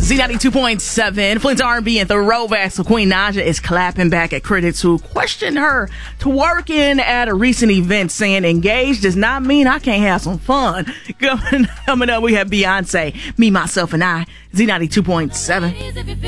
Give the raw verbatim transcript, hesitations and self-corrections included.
Z ninety-two point seven, Flint's R and B and throwback. So Queen Naija is clapping back at critics who questioned her twerking at a recent event, saying engaged does not mean I can't have some fun. Coming, coming up, we have Beyonce, Me, Myself, and I. Z ninety-two point seven.